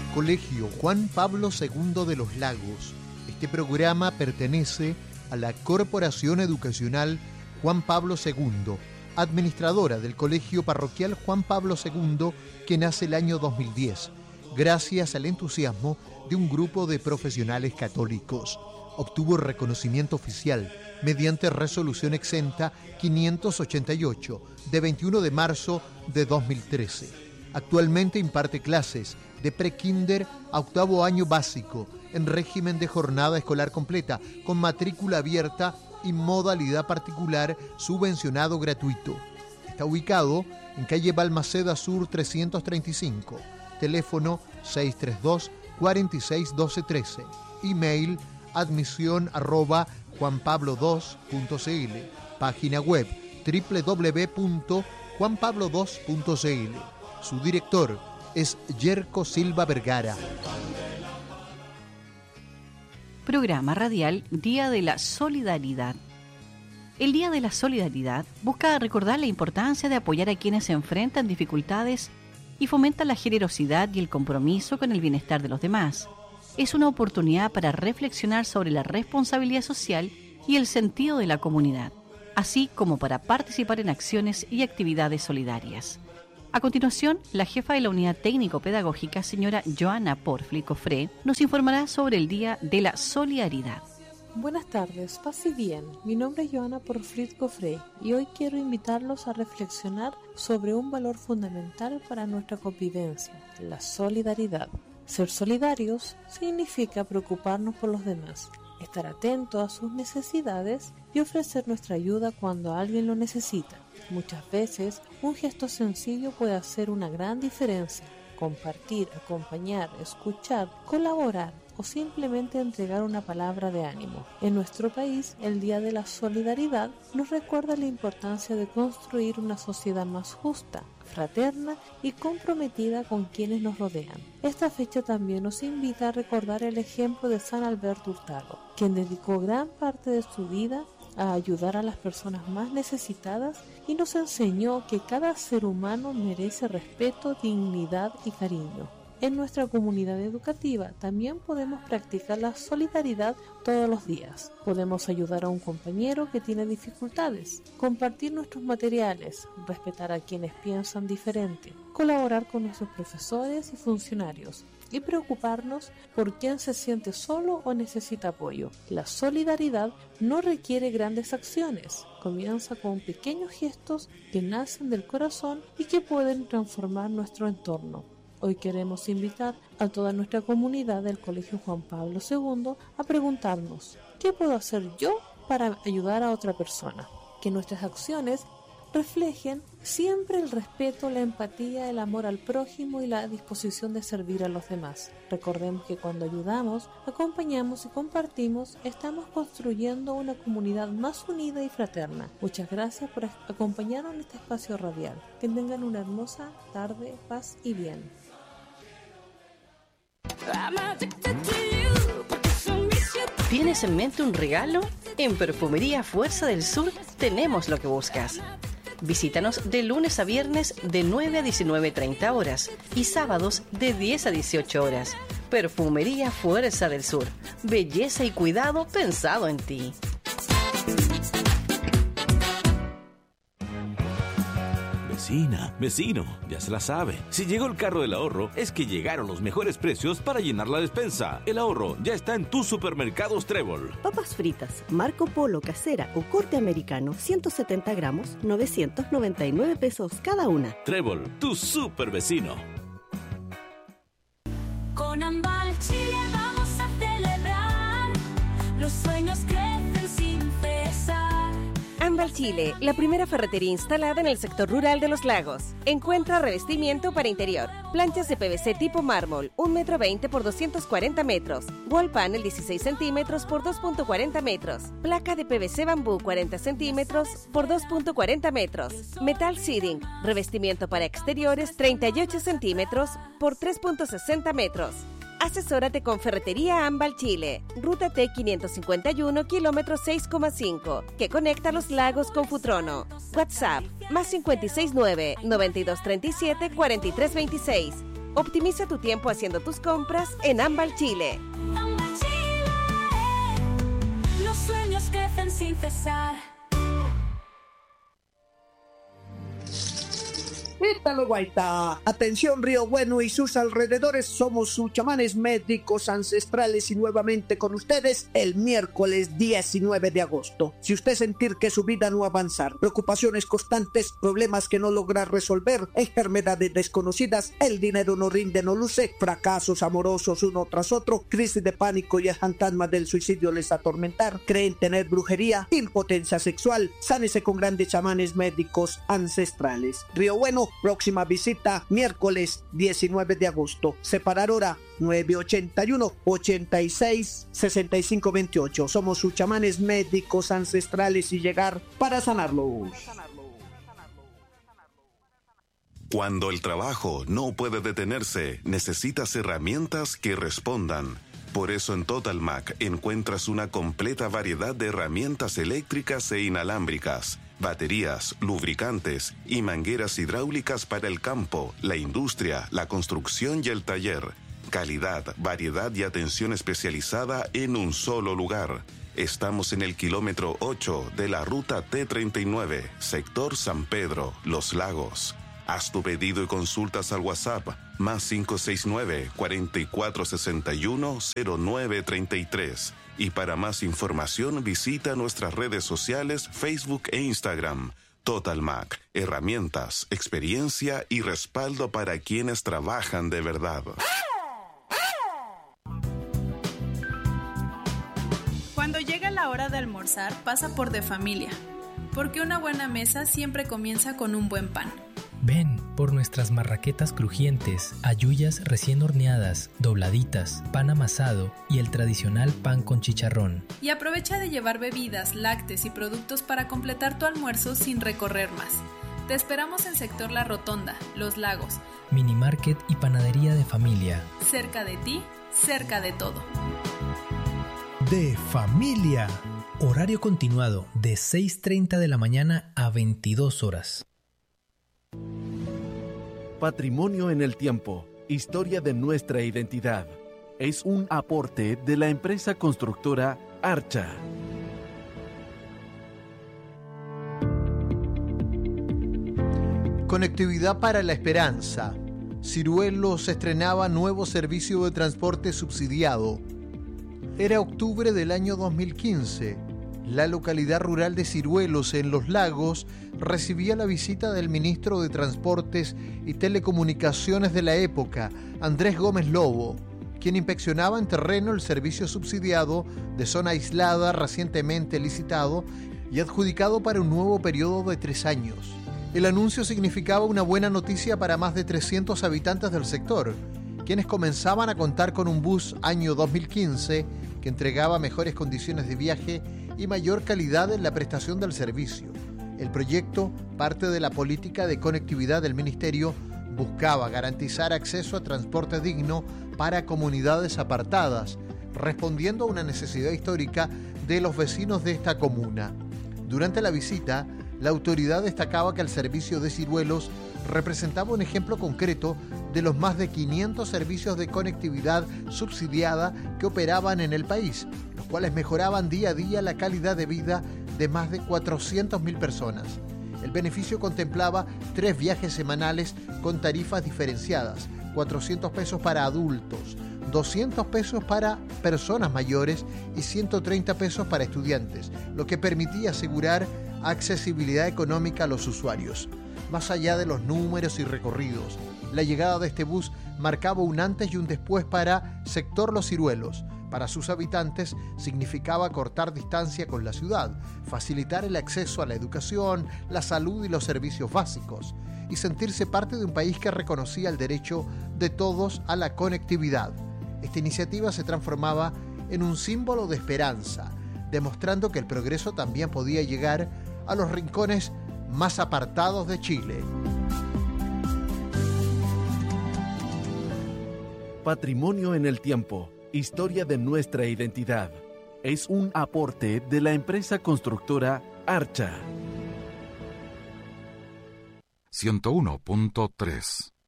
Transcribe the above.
Colegio Juan Pablo II de los Lagos. Este programa pertenece a la Corporación Educacional Juan Pablo II, administradora del Colegio Parroquial Juan Pablo II, que nace el año 2010, gracias al entusiasmo de un grupo de profesionales católicos. Obtuvo reconocimiento oficial mediante resolución exenta 588 de 21 de marzo de 2013. Actualmente imparte clases de prekinder a octavo año básico en régimen de jornada escolar completa, con matrícula abierta y modalidad particular subvencionado gratuito. Está ubicado en calle Balmaceda Sur 335, teléfono 632 46 12 13, email admisión@juanpablo2.cl, página web www.juanpablo2.cl. Su director es Yerko Silva Vergara. Programa radial Día de la Solidaridad. El Día de la Solidaridad busca recordar la importancia de apoyar a quienes se enfrentan dificultades y fomenta la generosidad y el compromiso con el bienestar de los demás. Es una oportunidad para reflexionar sobre la responsabilidad social y el sentido de la comunidad, así como para participar en acciones y actividades solidarias. A continuación, la jefa de la Unidad Técnico-Pedagógica, señora Joana Porfli Cofré, nos informará sobre el Día de la Solidaridad. Buenas tardes, paz y bien. Mi nombre es Joana Porfli Cofré y hoy quiero invitarlos a reflexionar sobre un valor fundamental para nuestra convivencia, la solidaridad. Ser solidarios significa preocuparnos por los demás, estar atentos a sus necesidades y ofrecer nuestra ayuda cuando alguien lo necesita. Muchas veces, un gesto sencillo puede hacer una gran diferencia. Compartir, acompañar, escuchar, colaborar o simplemente entregar una palabra de ánimo. En nuestro país, el Día de la Solidaridad nos recuerda la importancia de construir una sociedad más justa, fraterna y comprometida con quienes nos rodean. Esta fecha también nos invita a recordar el ejemplo de San Alberto Hurtado, quien dedicó gran parte de su vida a ayudar a las personas más necesitadas y nos enseñó que cada ser humano merece respeto, dignidad y cariño. En nuestra comunidad educativa también podemos practicar la solidaridad todos los días. Podemos ayudar a un compañero que tiene dificultades, compartir nuestros materiales, respetar a quienes piensan diferente, colaborar con nuestros profesores y funcionarios y preocuparnos por quien se siente solo o necesita apoyo. La solidaridad no requiere grandes acciones, comienza con pequeños gestos que nacen del corazón y que pueden transformar nuestro entorno. Hoy queremos invitar a toda nuestra comunidad del Colegio Juan Pablo II a preguntarnos, ¿qué puedo hacer yo para ayudar a otra persona? Que nuestras acciones reflejen siempre el respeto, la empatía, el amor al prójimo y la disposición de servir a los demás. Recordemos que cuando ayudamos, acompañamos y compartimos, estamos construyendo una comunidad más unida y fraterna. Muchas gracias por acompañarnos en este espacio radial. Que tengan una hermosa tarde, paz y bien. ¿Tienes en mente un regalo? En Perfumería Fuerza del Sur tenemos lo que buscas. Visítanos de lunes a viernes de 9 a 19:30 horas y sábados de 10 a 18 horas. Perfumería Fuerza del Sur. Belleza y cuidado pensado en ti. Vecina, vecino, ya se la sabe. Si llegó el carro del ahorro, es que llegaron los mejores precios para llenar la despensa. El ahorro ya está en tus supermercados Trébol. Papas fritas, Marco Polo casera o corte americano, 170 gramos, 999 pesos cada una. Trébol, tu super vecino. Con Ambal Chile vamos a celebrar, los sueños crecen sin cesar. Ambal Chile, la primera ferretería instalada en el sector rural de Los Lagos. Encuentra revestimiento para interior, planchas de PVC tipo mármol, 1,20 m por 240 metros, wall panel 16 centímetros por 2,40 metros, placa de PVC bambú 40 centímetros por 2,40 metros, metal seating, revestimiento para exteriores 38 centímetros por 3,60 metros. Asesórate con Ferretería Ambal Chile, Ruta T551, kilómetro 6,5, que conecta Los Lagos con Futrono. WhatsApp, +569-9237-4326. Optimiza tu tiempo haciendo tus compras en Ámbal Chile. Ámbal Chile, los sueños crecen sin cesar. ¡Ítalo, Guaita! Atención, Río Bueno y sus alrededores, somos sus chamanes médicos ancestrales y nuevamente con ustedes el miércoles 19 de agosto. Si usted sentir que su vida no avanzar, preocupaciones constantes, problemas que no logra resolver, enfermedades desconocidas, el dinero no rinde, no luce, fracasos amorosos uno tras otro, crisis de pánico y el fantasma del suicidio les atormentar, creen tener brujería, impotencia sexual, sánese con grandes chamanes médicos ancestrales. Río Bueno, próxima visita miércoles 19 de agosto. Separar hora 981-86-6528. Somos sus chamanes médicos ancestrales y llegar para sanarlos. Cuando el trabajo no puede detenerse, necesitas herramientas que respondan. Por eso en Totalmac encuentras una completa variedad de herramientas eléctricas e inalámbricas, baterías, lubricantes y mangueras hidráulicas para el campo, la industria, la construcción y el taller. Calidad, variedad y atención especializada en un solo lugar. Estamos en el kilómetro 8 de la ruta T39, sector San Pedro, Los Lagos. Haz tu pedido y consultas al WhatsApp más 569-4461-0933. Y para más información visita nuestras redes sociales Facebook e Instagram. Totalmac, herramientas, experiencia y respaldo para quienes trabajan de verdad. Cuando llega la hora de almorzar, pasa por De Familia, porque una buena mesa siempre comienza con un buen pan. Ven por nuestras marraquetas crujientes, halluyas recién horneadas, dobladitas, pan amasado y el tradicional pan con chicharrón. Y aprovecha de llevar bebidas, lácteos y productos para completar tu almuerzo sin recorrer más. Te esperamos en sector La Rotonda, Los Lagos. Mini Market y panadería De Familia. Cerca de ti, cerca de todo. De Familia. Horario continuado de 6:30 de la mañana a 22 horas. Patrimonio en el tiempo, historia de nuestra identidad. Es un aporte de la empresa constructora Archa. Conectividad para la esperanza. Ciruelos estrenaba nuevo servicio de transporte subsidiado. Era octubre del año 2015. La localidad rural de Ciruelos, en Los Lagos, recibía la visita del ministro de Transportes y Telecomunicaciones de la época, Andrés Gómez Lobo, quien inspeccionaba en terreno el servicio subsidiado de zona aislada recientemente licitado y adjudicado para un nuevo periodo de 3 años. El anuncio significaba una buena noticia para más de 300 habitantes del sector, quienes comenzaban a contar con un bus año 2015 que entregaba mejores condiciones de viaje y mayor calidad en la prestación del servicio. El proyecto, parte de la política de conectividad del Ministerio, buscaba garantizar acceso a transporte digno para comunidades apartadas, respondiendo a una necesidad histórica de los vecinos de esta comuna. Durante la visita, la autoridad destacaba que el servicio de Ciruelos representaba un ejemplo concreto de los más de 500 servicios de conectividad subsidiada que operaban en el país, los cuales mejoraban día a día la calidad de vida de más de 400.000 personas. El beneficio contemplaba 3 viajes semanales con tarifas diferenciadas, 400 pesos para adultos, 200 pesos para personas mayores y 130 pesos para estudiantes, lo que permitía asegurar accesibilidad económica a los usuarios. Más allá de los números y recorridos, la llegada de este bus marcaba un antes y un después para sector Los Ciruelos. Para sus habitantes significaba cortar distancia con la ciudad, facilitar el acceso a la educación, la salud y los servicios básicos, y sentirse parte de un país que reconocía el derecho de todos a la conectividad. Esta iniciativa se transformaba en un símbolo de esperanza, demostrando que el progreso también podía llegar a los rincones más apartados de Chile. Patrimonio en el tiempo, historia de nuestra identidad. Es un aporte de la empresa constructora Archa. 101.3